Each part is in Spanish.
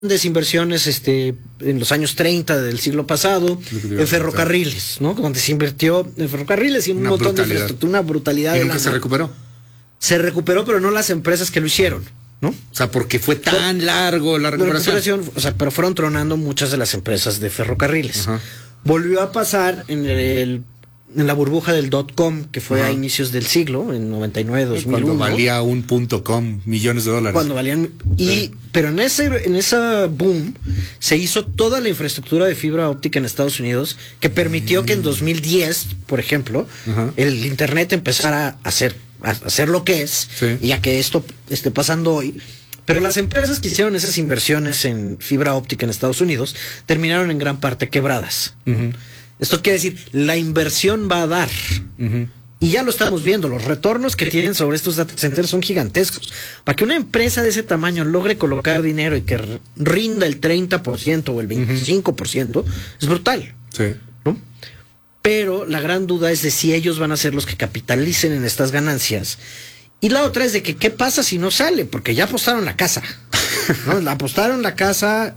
grandes inversiones en los años 30 del siglo pasado en ferrocarriles, ¿no? Donde se invirtió en ferrocarriles y en un montón de infraestructura, una brutalidad. ¿Y nunca se recuperó? Se recuperó, pero no las empresas que lo hicieron, ¿no? O sea, porque fue tan largo la recuperación. O sea, pero fueron tronando muchas de las empresas de ferrocarriles. Ajá. Volvió a pasar en la burbuja del .com, que fue a inicios del siglo, en 99, 2001. Cuando valía un .com, millones de dólares. Cuando valían pero en esa boom se hizo toda la infraestructura de fibra óptica en Estados Unidos que permitió que en 2010, por ejemplo, el internet empezara a hacer lo que es, y a que esto esté pasando hoy. Pero las empresas que hicieron esas inversiones en fibra óptica en Estados Unidos terminaron en gran parte quebradas. Esto quiere decir, la inversión va a dar. Y ya lo estamos viendo, los retornos que tienen sobre estos data centers son gigantescos. Para que una empresa de ese tamaño logre colocar dinero y que rinda el 30% o el 25%, es brutal. Sí. ¿No? Pero la gran duda es de si ellos van a ser los que capitalicen en estas ganancias. Y la otra es de que qué pasa si no sale, porque ya apostaron la casa. ¿No? Apostaron la casa,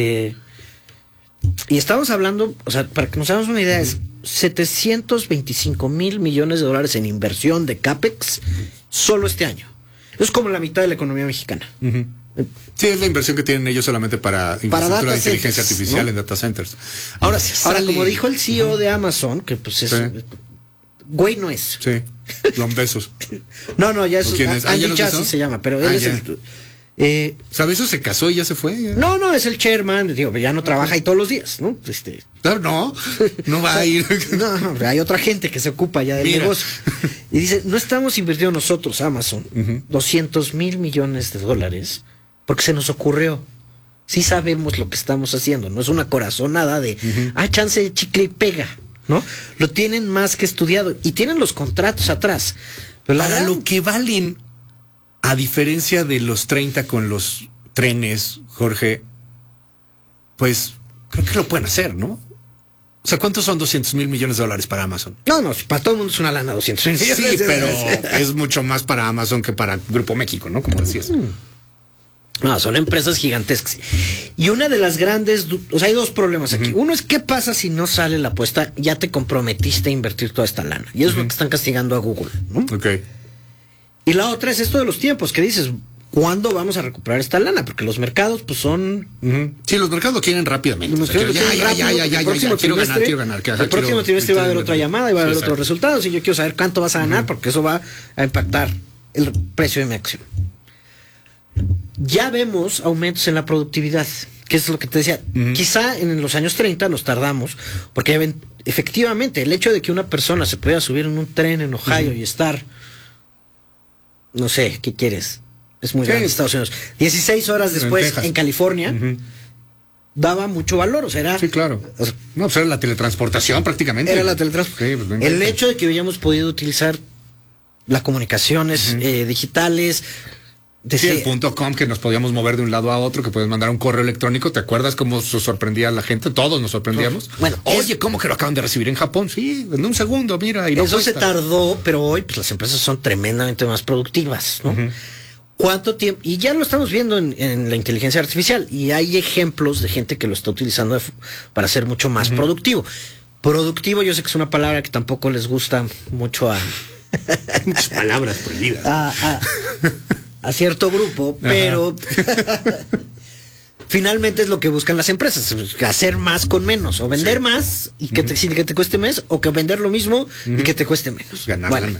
y estamos hablando, o sea, para que nos hagamos una idea, es 725,000 millones de dólares en inversión de CAPEX solo este año. Es como la mitad de la economía mexicana. Sí, es la inversión que tienen ellos solamente para infraestructura de inteligencia artificial, ¿no? En data centers. Ahora, como dijo el CEO de Amazon, que pues es... Güey no es. Sí, Don Besos. No, ya es... Andy Jassy se llama, pero él es ¿Sabes? Eso se casó y ya se fue. No, es el chairman, digo, ya no trabaja ahí todos los días, ¿no? No va a ir. No, hay otra gente que se ocupa ya del negocio. Y dice, no estamos invirtiendo nosotros, Amazon, 200,000 millones de dólares, porque se nos ocurrió. Sí sabemos lo que estamos haciendo, no es una corazonada de, chance de chicle y pega, ¿no? Lo tienen más que estudiado y tienen los contratos atrás. Pero para lo que valen, a diferencia de los 30 con los trenes, Jorge, pues creo que lo pueden hacer, ¿no? O sea, ¿cuántos son 200,000 millones de dólares para Amazon? No, para todo el mundo es una lana 200,000 millones. Sí, pero es mucho más para Amazon que para Grupo México, ¿no? Como decías. No, son empresas gigantescas. Y una de las grandes... O sea, hay dos problemas aquí. Uno es, ¿qué pasa si no sale la apuesta? Ya te comprometiste a invertir toda esta lana. Y eso es lo que están castigando a Google, ¿no? Ok. Y la otra es esto de los tiempos, que dices, ¿cuándo vamos a recuperar esta lana? Porque los mercados, pues son... Sí, los mercados lo quieren rápidamente. El próximo trimestre va a haber otra llamada y va a haber otros resultados. Y yo quiero saber cuánto vas a ganar, porque eso va a impactar el precio de mi acción. Ya vemos aumentos en la productividad, que es lo que te decía. Quizá en los años 30 nos tardamos, porque efectivamente el hecho de que una persona se pueda subir en un tren en Ohio y estar... No sé, ¿qué quieres? Es muy grande Estados Unidos. 16 horas después en California, daba mucho valor, o sea, era... Sí, claro. Pues era la teletransportación prácticamente. Era la teletransportación. Sí, pues el hecho de que hayamos podido utilizar las comunicaciones digitales... el .com, que nos podíamos mover de un lado a otro, que puedes mandar un correo electrónico. ¿Te acuerdas cómo se sorprendía a la gente? Todos nos sorprendíamos. Bueno, oye, ¿cómo que lo acaban de recibir en Japón? Sí, en un segundo, mira. Y no eso cuesta. Se tardó, pero hoy pues las empresas son tremendamente más productivas, ¿no? ¿Cuánto tiempo? Y ya lo estamos viendo en la inteligencia artificial, y hay ejemplos de gente que lo está utilizando para ser mucho más productivo. Productivo, yo sé que es una palabra que tampoco les gusta mucho a... Hay muchas palabras prohibidas. A cierto grupo, pero finalmente es lo que buscan las empresas, hacer más con menos, o vender más y que te cueste más, o que vender lo mismo y que te cueste menos. Ganar.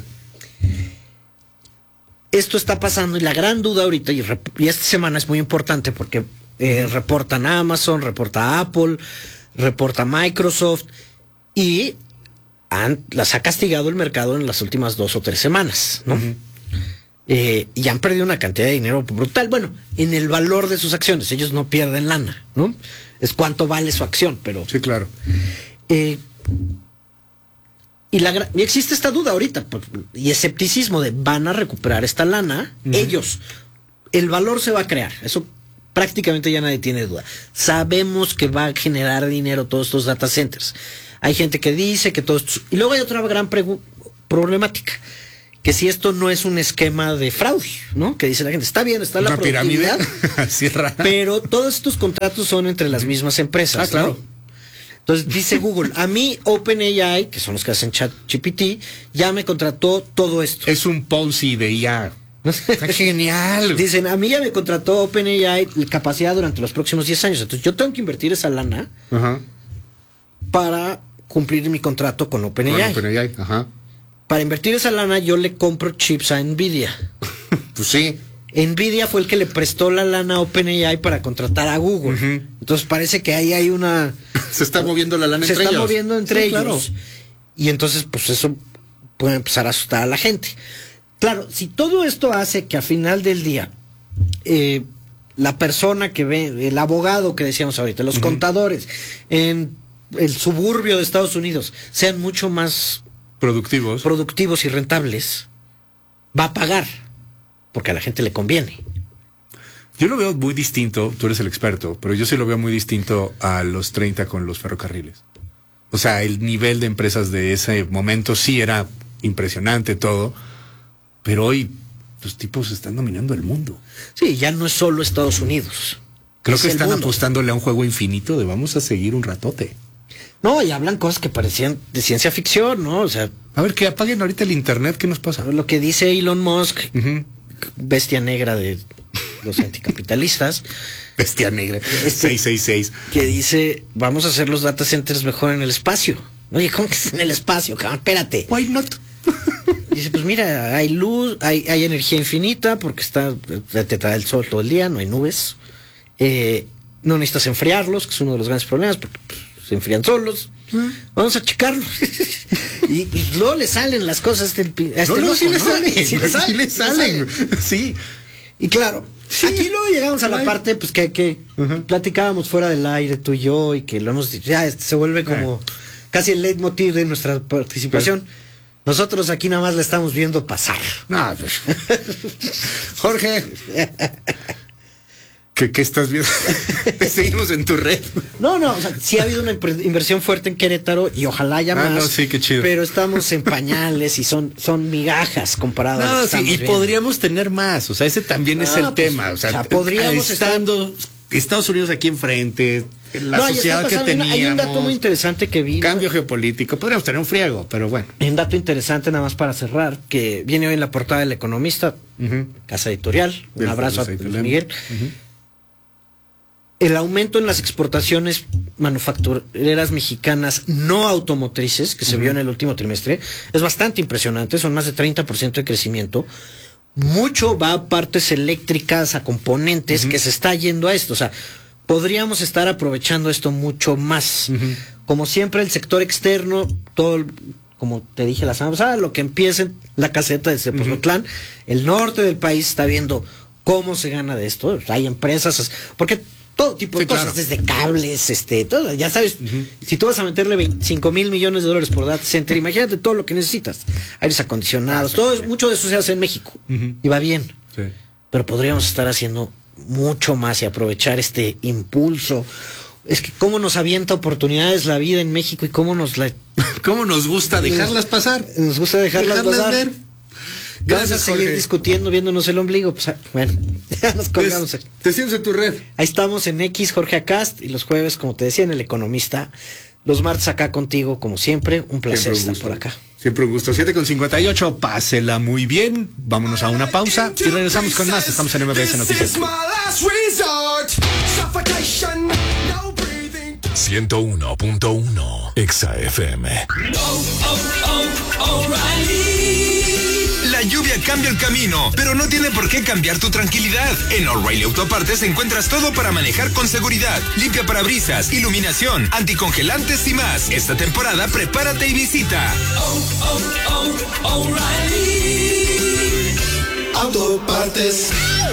Esto está pasando, y la gran duda ahorita, y esta semana es muy importante porque reportan Amazon, reporta Apple, reporta Microsoft, y las ha castigado el mercado en las últimas 2 o 3 semanas, ¿no? Y han perdido una cantidad de dinero brutal. Bueno, en el valor de sus acciones, ellos no pierden lana, ¿no? Es cuánto vale su acción, pero... Sí, claro. Y existe esta duda ahorita, y escepticismo de, ¿van a recuperar esta lana? Ellos. El valor se va a crear, eso prácticamente ya nadie tiene duda. Sabemos que va a generar dinero todos estos data centers. Hay gente que dice que todos... Y luego hay otra gran problemática, que si esto no es un esquema de fraude, ¿no? Que dice la gente, está bien, está la pirámide, productividad, pero todos estos contratos son entre las mismas empresas. Claro. ¿no? Entonces dice Google, a mí OpenAI, que son los que hacen ChatGPT, ya me contrató todo esto. Es un Ponzi de IA. Está genial. Dicen, a mí ya me contrató OpenAI capacidad durante los próximos 10 años. Entonces yo tengo que invertir esa lana para cumplir mi contrato con OpenAI. Para invertir esa lana yo le compro chips a Nvidia. Pues sí. Nvidia fue el que le prestó la lana a OpenAI para contratar a Google. Entonces parece que ahí hay una... Se está moviendo la lana entre ellos. Se está moviendo entre ellos. Claro. Y entonces pues eso puede empezar a asustar a la gente. Claro, si todo esto hace que al final del día la persona que ve, el abogado que decíamos ahorita, los contadores en el suburbio de Estados Unidos sean mucho más productivos y rentables, va a pagar, porque a la gente le conviene. Yo lo veo muy distinto, tú eres el experto, pero yo sí lo veo muy distinto a los 30 con los ferrocarriles. O sea, el nivel de empresas de ese momento sí era impresionante todo, pero hoy los tipos están dominando el mundo. Sí, ya no es solo Estados Unidos. Creo que están apostándole a un juego infinito de vamos a seguir un ratote. No, y hablan cosas que parecían de ciencia ficción, ¿no? O sea, a ver, que apaguen ahorita el internet, ¿qué nos pasa? Lo que dice Elon Musk, bestia negra de los anticapitalistas. Bestia negra, 666. Que dice, vamos a hacer los data centers mejor en el espacio. Oye, ¿cómo que es en el espacio, cabrón? Espérate. Why not? Dice, pues mira, hay luz, hay energía infinita porque te trae el sol todo el día, no hay nubes. No necesitas enfriarlos, que es uno de los grandes problemas, porque se enfrían solos. Vamos a checarlos. y luego le salen las cosas. Sí le salen. Sí. Y claro, aquí luego llegamos a la parte pues que platicábamos fuera del aire tú y yo, y que lo hemos dicho, ya se vuelve como casi el leitmotiv de nuestra participación. Nosotros aquí nada más la estamos viendo pasar. No, pues. Jorge, ¿qué estás viendo? Te seguimos en tu red. No, o sea, sí ha habido una inversión fuerte en Querétaro y ojalá haya más. No, sí, qué chido. Pero estamos en pañales y son migajas comparadas a lo que estamos viendo. Podríamos tener más. O sea, ese también es el tema. O sea, podríamos estando Estados Unidos aquí enfrente, la sociedad que teníamos. Hay un dato muy interesante que vi. Cambio geopolítico. Podríamos tener un friego, pero bueno. Hay un dato interesante nada más para cerrar, que viene hoy en la portada del Economista, casa editorial. Un abrazo a Miguel. El aumento en las exportaciones manufactureras mexicanas no automotrices, que se vio en el último trimestre, es bastante impresionante, son más de 30% de crecimiento. Mucho va a partes eléctricas, a componentes, que se está yendo a esto. O sea, podríamos estar aprovechando esto mucho más. Como siempre, el sector externo, todo, como te dije la semana pasada, lo que empieza en la caseta de Cepozotlán, el norte del país está viendo cómo se gana de esto. Hay empresas, porque todo tipo de cosas, desde cables, todo, ya sabes, si tú vas a meterle 25 mil millones de dólares por data center, imagínate todo lo que necesitas, aires acondicionados, mucho de eso se hace en México, y va bien, pero podríamos estar haciendo mucho más y aprovechar este impulso. Es que cómo nos avienta oportunidades la vida en México y cómo nos gusta dejarlas pasar. Nos gusta dejarlas pasar. Ver. Gracias, vamos a seguir discutiendo, viéndonos el ombligo. Pues, bueno, ya nos colgamos. Te sientes en tu red. Ahí estamos en X, Jorge Acast, y los jueves, como te decía, en El Economista. Los martes acá contigo, como siempre. Un placer estar por acá. Siempre un gusto. 7:58, pásela muy bien. Vámonos a una pausa y regresamos con más. Estamos en MBS Noticias. 101.1 Exa FM. La lluvia cambia el camino, pero no tiene por qué cambiar tu tranquilidad. En O'Reilly Autopartes encuentras todo para manejar con seguridad. Limpia parabrisas, iluminación, anticongelantes y más. Esta temporada prepárate y visita O'Reilly Autopartes.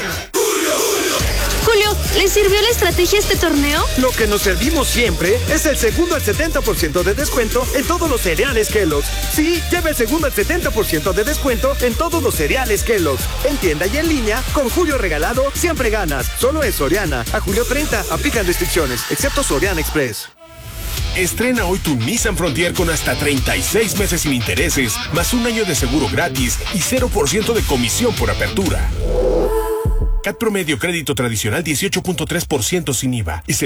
Julio, ¿le sirvió la estrategia este torneo? Lo que nos servimos siempre es el segundo al 70% de descuento en todos los cereales Kellogg's. Sí, lleva el segundo al 70% de descuento en todos los cereales Kellogg's. En tienda y en línea, con Julio regalado, siempre ganas. Solo en Soriana. A julio 30, aplican restricciones, excepto Soriana Express. Estrena hoy tu Nissan Frontier con hasta 36 meses sin intereses, más un año de seguro gratis y 0% de comisión por apertura. CAT promedio crédito tradicional 18.3% sin IVA.